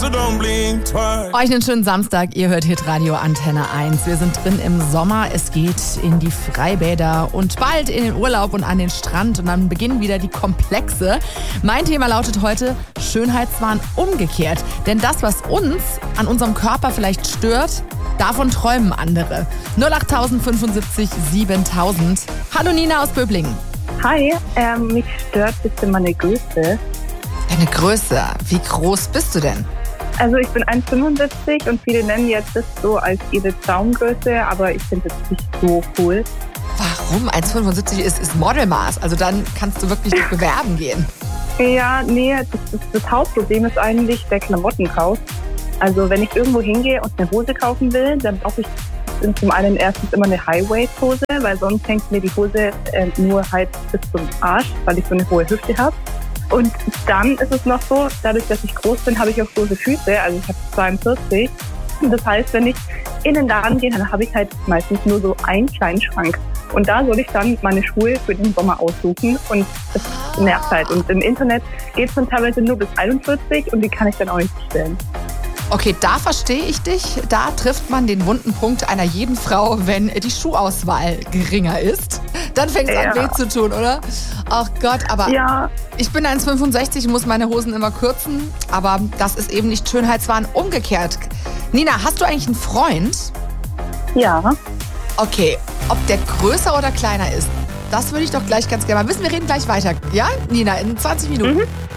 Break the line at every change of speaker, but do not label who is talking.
Euch einen schönen Samstag, ihr hört Hitradio Antenne 1. Wir sind drin im Sommer, es geht in die Freibäder und bald in den Urlaub und an den Strand und dann beginnen wieder die Komplexe. Mein Thema lautet heute Schönheitswahn umgekehrt. Denn das, was uns an unserem Körper vielleicht stört, davon träumen andere. 08075 7000. Hallo Nina aus Böblingen.
Hi, mich stört ein bisschen meine Größe.
Deine Größe? Wie groß bist du denn?
Also ich bin 1,75 und viele nennen jetzt das so als ihre Traumgröße, aber ich finde das nicht so cool.
Warum? 1,75 ist Modelmaß, also dann kannst du wirklich nicht bewerben gehen.
Ja, nee, das Hauptproblem ist eigentlich der Klamottenkauf. Also wenn ich irgendwo hingehe und eine Hose kaufen will, dann brauche ich zum einen erstens immer eine High-Waist-Hose, weil sonst hängt mir die Hose nur halt bis zum Arsch, weil ich so eine hohe Hüfte habe. Und dann ist es noch so, dadurch, dass ich groß bin, habe ich auch große Füße, also ich habe 42. Das heißt, wenn ich in den Laden gehe, dann habe ich halt meistens nur so einen kleinen Schrank. Und da soll ich dann meine Schuhe für den Sommer aussuchen und das nervt halt. Und im Internet geht es dann teilweise nur bis 41 und die kann ich dann auch nicht bestellen.
Okay, da verstehe ich dich. Da trifft man den wunden Punkt einer jeden Frau, wenn die Schuhauswahl geringer ist. Dann fängt es an weh zu tun, oder? Ach Gott, aber ich bin 1,65, muss meine Hosen immer kürzen. Aber das ist eben nicht Schönheitswahn umgekehrt. Nina, hast du eigentlich einen Freund?
Ja.
Okay, ob der größer oder kleiner ist, das würde ich doch gleich ganz gerne mal wissen. Wir reden gleich weiter. Ja, Nina, in 20 Minuten.